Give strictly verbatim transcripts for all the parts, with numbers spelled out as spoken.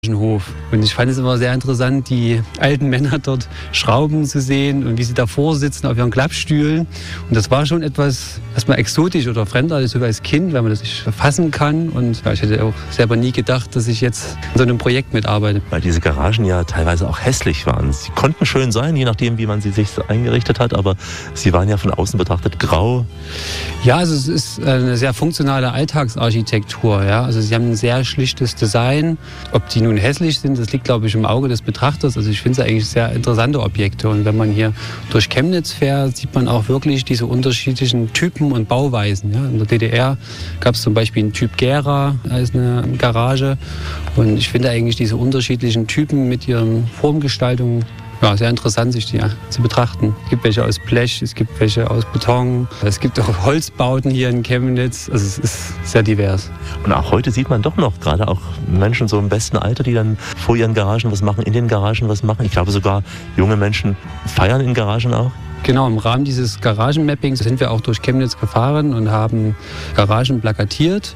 Hof. Und ich fand es immer sehr interessant, die alten Männer dort schrauben zu sehen und wie sie davor sitzen auf ihren Klappstühlen. Und das war schon etwas erstmal exotisch oder fremdartig, so als Kind, weil man das nicht fassen kann. Und ja, ich hätte auch selber nie gedacht, dass ich jetzt in so einem Projekt mitarbeite. Weil diese Garagen ja teilweise auch hässlich waren. Sie konnten schön sein, je nachdem, wie man sie sich eingerichtet hat, aber sie waren ja von außen betrachtet grau. Ja, also es ist eine sehr funktionale Alltagsarchitektur. Ja? Also sie haben ein sehr schlichtes Design. Ob die nun hässlich sind, das liegt, glaube ich, im Auge des Betrachters. Also ich finde es eigentlich sehr interessante Objekte. Und wenn man hier durch Chemnitz fährt, sieht man auch wirklich diese unterschiedlichen Typen und Bauweisen. Ja? In der D D R gab es zum Beispiel einen Typ Gera als eine Garage. Und ich finde eigentlich diese unterschiedlichen Typen mit ihren Formgestaltungen ja, sehr interessant, sich die ja, zu betrachten. Es gibt welche aus Blech, es gibt welche aus Beton. Es gibt auch Holzbauten hier in Chemnitz. Also es ist sehr divers. Und auch heute sieht man doch noch gerade auch Menschen so im besten Alter, die dann vor ihren Garagen was machen, in den Garagen was machen. Ich glaube sogar junge Menschen feiern in Garagen auch. Genau, im Rahmen dieses Garagenmappings sind wir auch durch Chemnitz gefahren und haben Garagen plakatiert.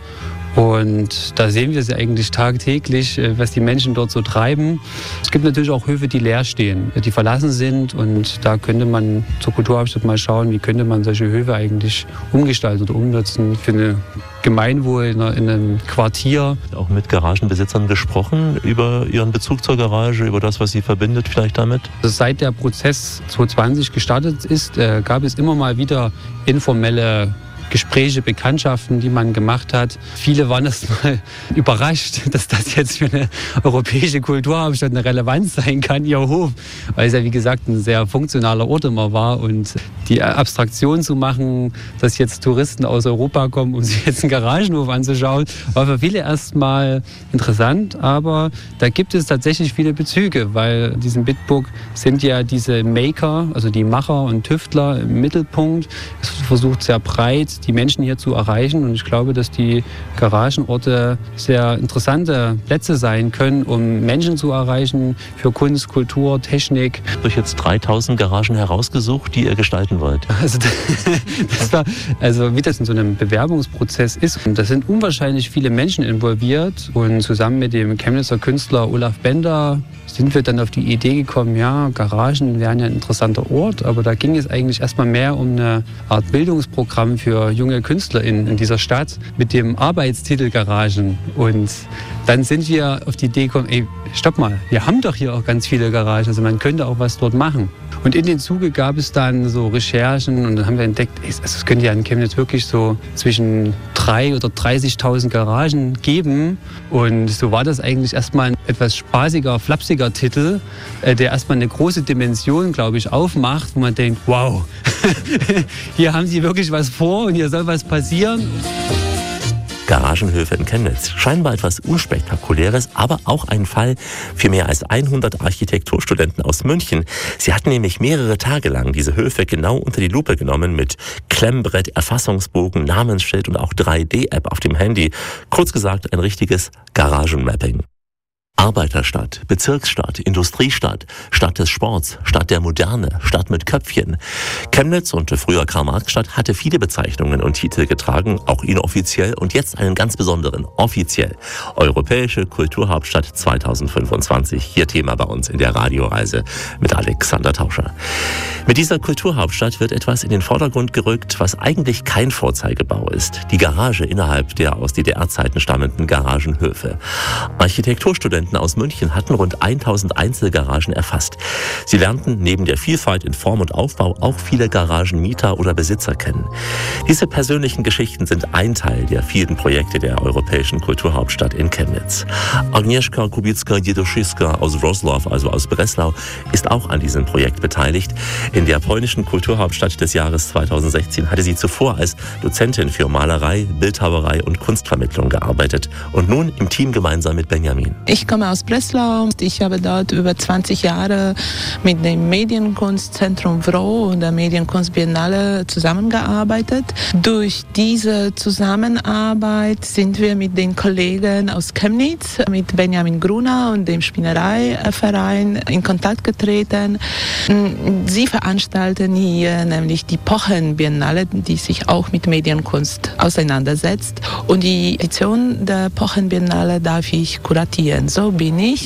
Und da sehen wir sie eigentlich tagtäglich, was die Menschen dort so treiben. Es gibt natürlich auch Höfe, die leer stehen, die verlassen sind. Und da könnte man zur Kulturhauptstadt mal schauen, wie könnte man solche Höfe eigentlich umgestalten oder umnutzen für eine Gemeinwohl in einem Quartier. Auch mit Garagenbesitzern gesprochen über ihren Bezug zur Garage, über das, was sie verbindet vielleicht damit? Also seit der Prozess zwanzig zwanzig gestartet ist, äh, gab es immer mal wieder informelle Gespräche, Bekanntschaften, die man gemacht hat. Viele waren erst mal überrascht, dass das jetzt für eine europäische Kulturhauptstadt eine Relevanz sein kann, ihr Hof. Weil es ja, wie gesagt, ein sehr funktionaler Ort immer war. Und die Abstraktion zu machen, dass jetzt Touristen aus Europa kommen, um sich jetzt einen Garagenhof anzuschauen, war für viele erst mal interessant. Aber da gibt es tatsächlich viele Bezüge, weil in diesem Bitburg sind ja diese Maker, also die Macher und Tüftler im Mittelpunkt. Es versucht sehr breit, die Menschen hier zu erreichen. Und ich glaube, dass die Garagenorte sehr interessante Plätze sein können, um Menschen zu erreichen für Kunst, Kultur, Technik. Ich habe euch jetzt dreitausend Garagen herausgesucht, die ihr gestalten wollt. Also, das war, also wie das in so einem Bewerbungsprozess ist. Und da sind unwahrscheinlich viele Menschen involviert. Und zusammen mit dem Chemnitzer Künstler Olaf Bender sind wir dann auf die Idee gekommen, ja, Garagen wären ja ein interessanter Ort, aber da ging es eigentlich erstmal mehr um eine Art Bildungsprogramm für junge KünstlerInnen in dieser Stadt mit dem Arbeitstitel Garagen. Und dann sind wir auf die Idee gekommen, ey, stopp mal, wir haben doch hier auch ganz viele Garagen, also man könnte auch was dort machen. Und in den Zuge gab es dann so Recherchen und dann haben wir entdeckt, ey, also es könnte ja in Chemnitz wirklich so zwischen drei oder dreißigtausend Garagen geben. Und so war das eigentlich erstmal ein etwas spaßiger, flapsiger Titel, der erstmal eine große Dimension, glaube ich, aufmacht, wo man denkt, wow, hier haben sie wirklich was vor und hier soll was passieren. Garagenhöfe in Chemnitz. Scheinbar etwas Unspektakuläres, aber auch ein Fall für mehr als hundert Architekturstudenten aus München. Sie hatten nämlich mehrere Tage lang diese Höfe genau unter die Lupe genommen mit Klemmbrett, Erfassungsbogen, Namensschild und auch drei D App auf dem Handy. Kurz gesagt, ein richtiges Garagenmapping. Arbeiterstadt, Bezirksstadt, Industriestadt, Stadt des Sports, Stadt der Moderne, Stadt mit Köpfchen. Chemnitz und früher Karl-Marx-Stadt hatte viele Bezeichnungen und Titel getragen, auch inoffiziell und jetzt einen ganz besonderen, offiziell. Europäische Kulturhauptstadt zweitausendfünfundzwanzig, hier Thema bei uns in der Radioreise mit Alexander Tauscher. Mit dieser Kulturhauptstadt wird etwas in den Vordergrund gerückt, was eigentlich kein Vorzeigebau ist. Die Garage innerhalb der aus D D R-Zeiten stammenden Garagenhöfe. Architekturstudenten aus München hatten rund tausend Einzelgaragen erfasst. Sie lernten neben der Vielfalt in Form und Aufbau auch viele Garagenmieter oder Besitzer kennen. Diese persönlichen Geschichten sind ein Teil der vielen Projekte der Europäischen Kulturhauptstadt in Chemnitz. Agnieszka Kubicka-Jeduszyska aus Wrocław, also aus Breslau, ist auch an diesem Projekt beteiligt. In der polnischen Kulturhauptstadt des Jahres zweitausendsechzehn hatte sie zuvor als Dozentin für Malerei, Bildhauerei und Kunstvermittlung gearbeitet und nun im Team gemeinsam mit Benjamin. Ich komme aus Breslau. Ich habe dort über zwanzig Jahre mit dem Medienkunstzentrum Wro und der Medienkunstbiennale zusammengearbeitet. Durch diese Zusammenarbeit sind wir mit den Kollegen aus Chemnitz, mit Benjamin Gruner und dem Spinnereiverein in Kontakt getreten. Sie veranstalten hier nämlich die Pochenbiennale, die sich auch mit Medienkunst auseinandersetzt. Und die Edition der Pochenbiennale darf ich kuratieren. So So bin ich.